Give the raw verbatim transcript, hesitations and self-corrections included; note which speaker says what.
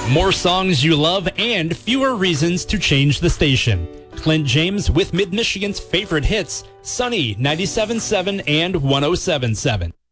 Speaker 1: More songs you love and fewer reasons to change the station. Clint James with Mid-Michigan's favorite hits, Sunny ninety-seven point seven and one oh seven point seven.